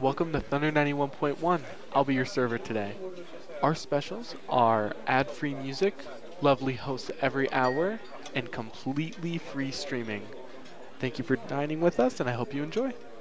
welcome to Thunder 91.1. I'll be your server today. Our specials are ad-free music, lovely hosts every hour, and completely free streaming. Thank you for dining with us, and I hope you enjoy.